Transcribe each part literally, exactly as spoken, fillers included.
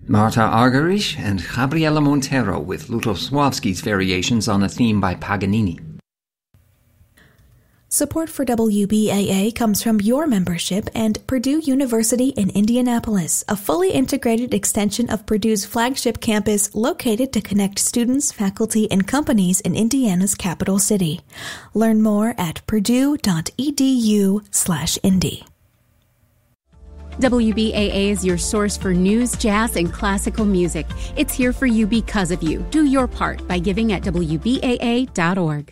Marta Argerich and Gabriela Montero with Lutosławski's variations on a theme by Paganini. Support for W B A A comes from your membership and Purdue University in Indianapolis, a fully integrated extension of Purdue's flagship campus located to connect students, faculty, and companies in Indiana's capital city. Learn more at purdue.edu slash indy. W B A A is your source for news, jazz, and classical music. It's here for you because of you. Do your part by giving at W B A A dot org.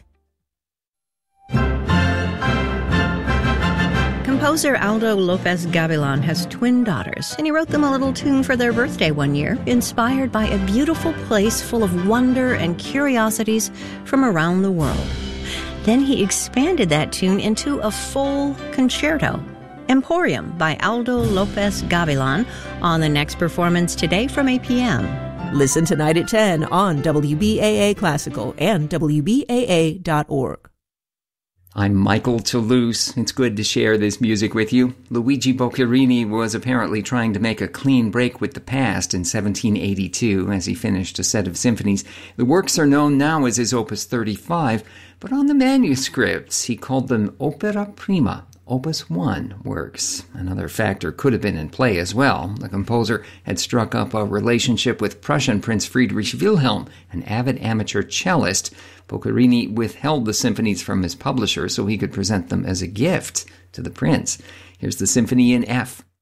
Composer Aldo Lopez Gavilan has twin daughters, and he wrote them a little tune for their birthday one year, inspired by a beautiful place full of wonder and curiosities from around the world. Then he expanded that tune into a full concerto. Emporium by Aldo Lopez Gavilan on the next performance today from eight p.m. Listen tonight at ten on W B A A Classical and W B A A dot org. I'm Michael Toulouse. It's good to share this music with you. Luigi Boccherini was apparently trying to make a clean break with the past in seventeen eighty-two as he finished a set of symphonies. The works are known now as his Opus thirty-five, but on the manuscripts he called them Opera Prima, Opus one works. Another factor could have been in play as well. The composer had struck up a relationship with Prussian Prince Friedrich Wilhelm, an avid amateur cellist. Boccherini withheld the symphonies from his publisher so he could present them as a gift to the prince. Here's the symphony in F,